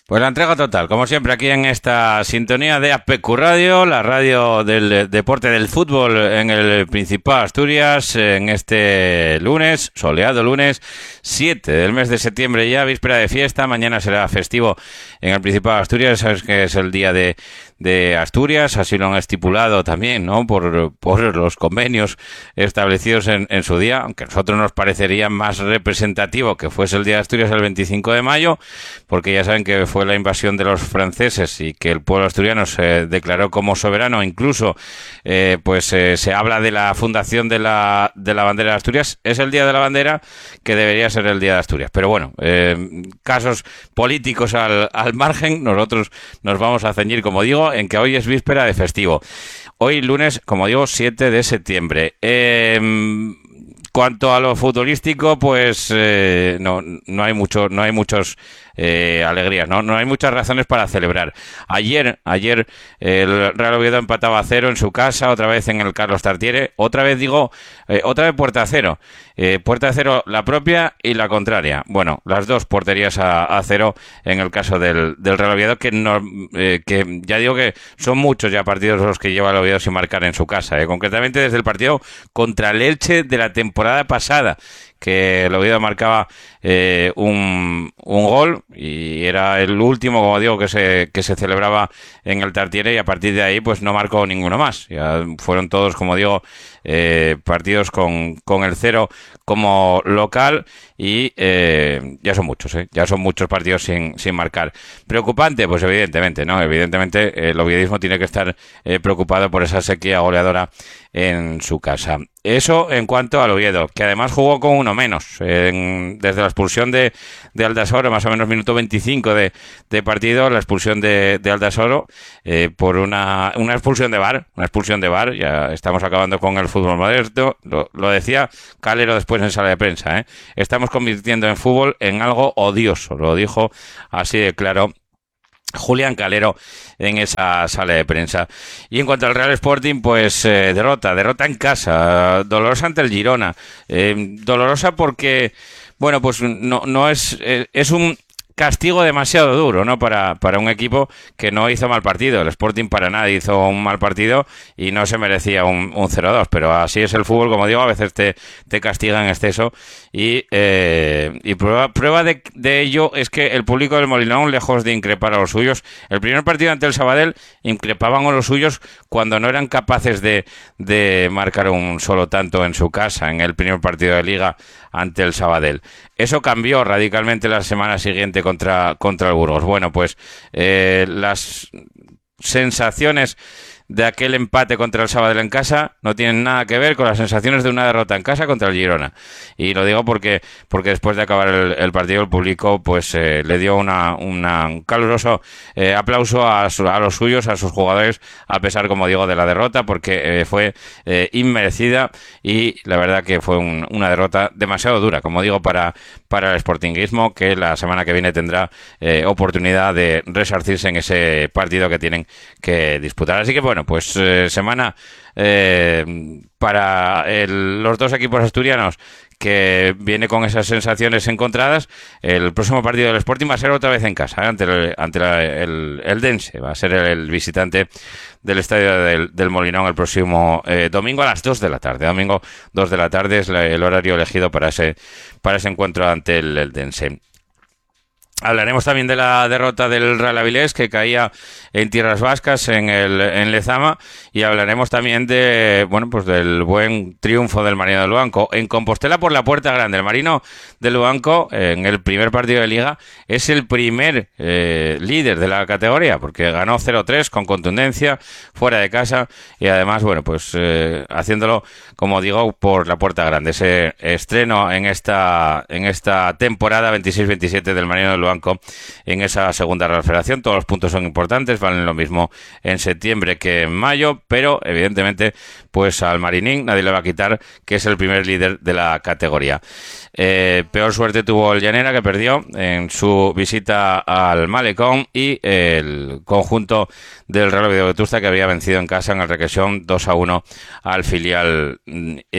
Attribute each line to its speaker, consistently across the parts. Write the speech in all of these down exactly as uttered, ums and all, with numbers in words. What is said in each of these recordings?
Speaker 1: Pues la entrega total, como siempre aquí en esta sintonía de A P Q Radio, la radio del deporte del fútbol en el Principado de Asturias, en este lunes, soleado lunes, siete del mes de septiembre ya, víspera de fiesta, mañana será festivo en el Principado de Asturias, sabes que es el día de, de Asturias, así lo han estipulado también, ¿no? Por, por los convenios establecidos en, en su día, aunque a nosotros nos parecería más representativo que fuese el día de Asturias el veinticinco de mayo, porque ya saben que fue la invasión de los franceses y que el pueblo asturiano se declaró como soberano. Incluso eh, pues eh, se habla de la fundación de la, de la bandera de Asturias. Es el día de la bandera que debería ser el día de Asturias, pero bueno, eh, casos políticos al, al margen, nosotros nos vamos a ceñir, como digo, en que hoy es víspera de festivo. Hoy lunes, como digo, siete de septiembre. Eh, cuanto a lo futbolístico, pues eh, no, no hay mucho, no hay muchos eh, alegrías, ¿no? No hay muchas razones para celebrar. Ayer, ayer el Real Oviedo empataba a cero en su casa, otra vez en el Carlos Tartiere, otra vez digo, eh, otra vez puerta a cero. Eh, puerta a cero la propia y la contraria. Bueno, las dos porterías a, a cero en el caso del, del Real Oviedo, que, no, eh, que ya digo que son muchos ya partidos los que lleva el Oviedo sin marcar en su casa, eh, concretamente desde el partido contra el Elche de la temporada pasada, que el Oviedo marcaba eh, un, un gol y era el último, como digo, que se, que se celebraba en el Tartiere, y a partir de ahí pues no marcó ninguno más. Ya fueron todos, como digo, eh, partidos con, con el cero como local, y eh, ya son muchos, ¿eh? Ya son muchos partidos sin, sin marcar. ¿Preocupante? Pues evidentemente, ¿no? Evidentemente el oviedismo tiene que estar eh, preocupado por esa sequía goleadora en su casa. Eso en cuanto al Oviedo, que además jugó con uno menos. En, desde la expulsión de, de Aldasoro, más o menos minuto veinticinco de, de partido, la expulsión de, de Aldasoro, eh, por una, una expulsión de V A R, una expulsión de V A R, ya estamos acabando con el fútbol moderno, lo, lo decía Calero después en sala de prensa, ¿eh? Estamos convirtiendo en fútbol en algo odioso, lo dijo así de claro Julián Calero en esa sala de prensa. Y en cuanto al Real Sporting, pues eh, derrota, derrota en casa, dolorosa ante el Girona, eh, dolorosa porque, bueno, pues no, no es, eh, es un castigo demasiado duro, ¿no? Para, para un equipo que no hizo mal partido. El Sporting para nada hizo un mal partido y no se merecía un, un cero dos, pero así es el fútbol, como digo, a veces te, te castiga en exceso, y, eh, y prueba, prueba de, de ello es que el público del Molinón, lejos de increpar a los suyos, el primer partido ante el Sabadell increpaban a los suyos cuando no eran capaces de, de marcar un solo tanto en su casa, en el primer partido de Liga ante el Sabadell. Eso cambió radicalmente la semana siguiente contra, contra el Burgos. Bueno, pues eh, las sensaciones de aquel empate contra el Sabadell en casa no tienen nada que ver con las sensaciones de una derrota en casa contra el Girona. Y lo digo porque porque después de acabar el, el partido, el público pues eh, le dio una, una un caluroso eh, aplauso a, su, a los suyos, a sus jugadores, a pesar, como digo, de la derrota, porque eh, fue eh, inmerecida, y la verdad que fue un, una derrota demasiado dura, como digo, para, para el sportinguismo, que la semana que viene tendrá eh, oportunidad de resarcirse en ese partido que tienen que disputar. Así que bueno, Bueno, pues eh, semana eh, para el, los dos equipos asturianos, que viene con esas sensaciones encontradas. El próximo partido del Sporting va a ser otra vez en casa, ¿eh? ante, el, ante la, el, el Dense, va a ser el, el visitante del estadio del, del Molinón el próximo eh, domingo a las dos de la tarde. Domingo dos de la tarde es la, el horario elegido para ese, para ese encuentro ante el, el Dense. Hablaremos también de la derrota del Real Avilés, que caía en tierras vascas, en el en Lezama, y hablaremos también de, bueno, pues del buen triunfo del Marino del Luanco en Compostela por la puerta grande. El Marino del Luanco, en el primer partido de Liga, es el primer eh, líder de la categoría, porque ganó cero tres con contundencia fuera de casa, y además, bueno, pues eh, haciéndolo, como digo, por la puerta grande. Ese estreno en esta en esta temporada veintiséis veintisiete del Marino del Luanco en esa segunda Real Federación. Todos los puntos son importantes, valen lo mismo en septiembre que en mayo, pero evidentemente pues al Marinín nadie le va a quitar que es el primer líder de la categoría. Eh, peor suerte tuvo el Llanera, que perdió en su visita al Malecón, y el conjunto del Real Oviedo Vetusta, que había vencido en casa en el Requesón dos a uno al filial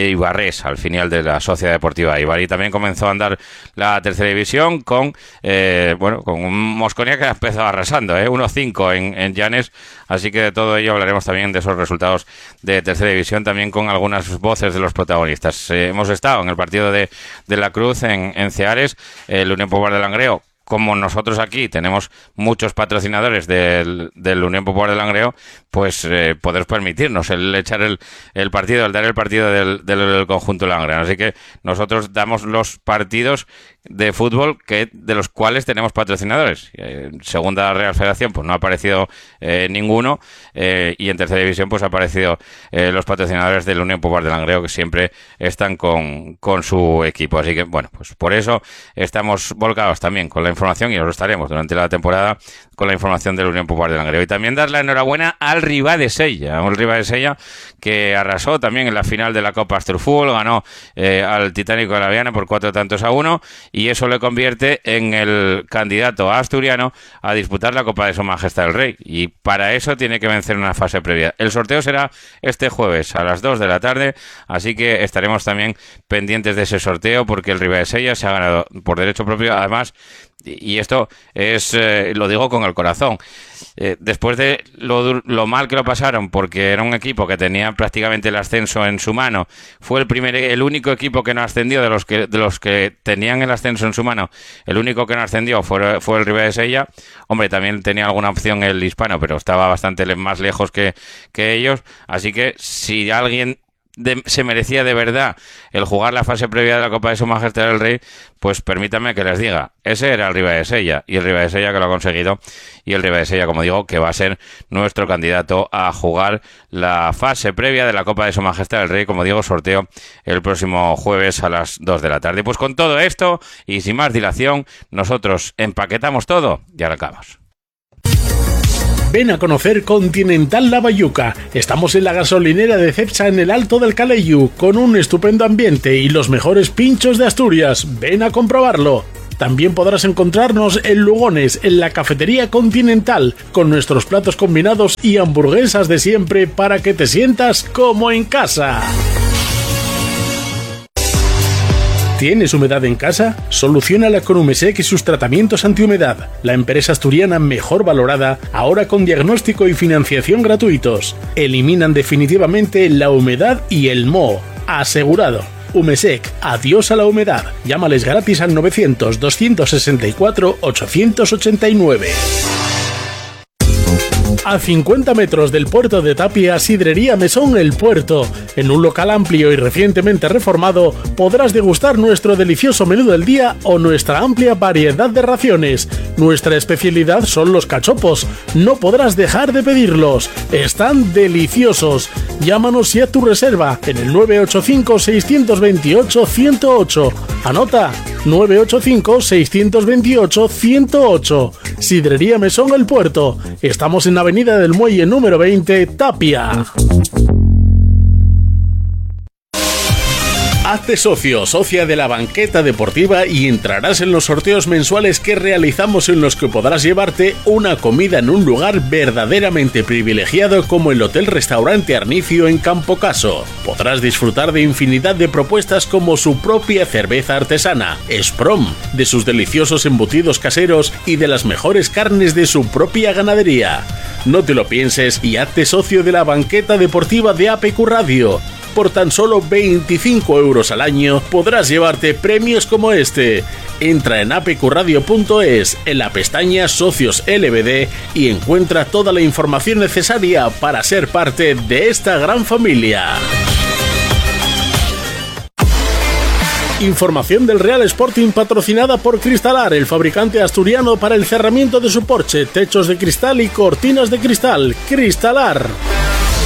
Speaker 1: Ibarres, al filial de la Sociedad Deportiva Ibar. Y también comenzó a andar la tercera división con eh, eh, bueno, con un Mosconia que ha empezado arrasando, ¿eh? uno cinco en, en Llanes, así que de todo ello hablaremos también de esos resultados de tercera división, también con algunas voces de los protagonistas. Eh, hemos estado en el partido de, de la Cruz en, en Ceares, el Unión Popular de Langreo. Como nosotros aquí tenemos muchos patrocinadores del, del Unión Popular de Langreo, pues eh, poder permitirnos el echar el, el partido, el dar el partido del, del, del conjunto Langreo. Así que nosotros damos los partidos de fútbol que de los cuales tenemos patrocinadores. Eh, segunda Real Federación pues no ha aparecido eh, ninguno, eh, y en tercera división pues ha aparecido eh, los patrocinadores del Unión Popular de Langreo, que siempre están con, con su equipo. Así que bueno, pues por eso estamos volcados también con la información, y os lo estaremos durante la temporada con la información del Unión Popular de Langreo. Y también dar la enhorabuena al Ribadesella, un Ribadesella que arrasó también en la final de la Copa Asturfútbol, ganó eh, al Titánico de la Viana por cuatro tantos a uno, y eso le convierte en el candidato asturiano a disputar la Copa de Su Majestad el Rey, y para eso tiene que vencer una fase previa. El sorteo será este jueves a las dos de la tarde, así que estaremos también pendientes de ese sorteo, porque el Ribadesella se ha ganado por derecho propio, además. Y esto es, eh, lo digo con el corazón, eh, después de lo, lo mal que lo pasaron, porque era un equipo que tenía prácticamente el ascenso en su mano, fue el primer, el único equipo que no ascendió de los que de los que tenían el ascenso en su mano, el único que no ascendió fue, fue el Ribadesella. Hombre, también tenía alguna opción el Hispano, pero estaba bastante más lejos que, que ellos, así que si alguien De, se merecía de verdad el jugar la fase previa de la Copa de Su Majestad el Rey, pues permítanme que les diga, ese era el Ribadesella, y el Ribadesella que lo ha conseguido, y el Ribadesella, como digo, que va a ser nuestro candidato a jugar la fase previa de la Copa de Su Majestad el Rey, como digo, sorteo el próximo jueves a las dos de la tarde. Pues con todo esto, y sin más dilación, nosotros empaquetamos todo y arrancamos.
Speaker 2: Ven a conocer Continental La Bayuca. Estamos en la gasolinera de Cepsa en el Alto del Caleyú, con un estupendo ambiente y los mejores pinchos de Asturias. Ven a comprobarlo. También podrás encontrarnos en Lugones, en la cafetería Continental, con nuestros platos combinados y hamburguesas de siempre para que te sientas como en casa. ¿Tienes humedad en casa? Soluciónala con Umesec y sus tratamientos antihumedad, la empresa asturiana mejor valorada, ahora con diagnóstico y financiación gratuitos. Eliminan definitivamente la humedad y el moho. Asegurado. Umesec, adiós a la humedad. Llámales gratis al novecientos, doscientos sesenta y cuatro, ochocientos ochenta y nueve. A cincuenta metros del puerto de Tapia, Sidrería Mesón El Puerto. En un local amplio y recientemente reformado, podrás degustar nuestro delicioso menú del día o nuestra amplia variedad de raciones. Nuestra especialidad son los cachopos. No podrás dejar de pedirlos. Están deliciosos. Llámanos y haz tu reserva en el nueve ocho cinco, seis dos ocho, uno cero ocho. Anota, nueve ocho cinco, seis dos ocho, uno cero ocho. Sidrería Mesón El Puerto. Estamos en Avenida del Muelle número veinte, Tapia. Hazte socio, socia de la banqueta deportiva y entrarás en los sorteos mensuales que realizamos, en los que podrás llevarte una comida en un lugar verdaderamente privilegiado como el Hotel Restaurante Arnicio en Campo Caso. Podrás disfrutar de infinidad de propuestas como su propia cerveza artesana, Sprom, de sus deliciosos embutidos caseros y de las mejores carnes de su propia ganadería. No te lo pienses y hazte socio de la banqueta deportiva de A P Q Radio. Por tan solo veinticinco euros al año podrás llevarte premios como este. Entra en a p q radio punto es, en la pestaña Socios L B D, y encuentra toda la información necesaria para ser parte de esta gran familia. Información del Real Sporting patrocinada por Cristalar, el fabricante asturiano para el cerramiento de su porche, techos de cristal y cortinas de cristal. Cristalar.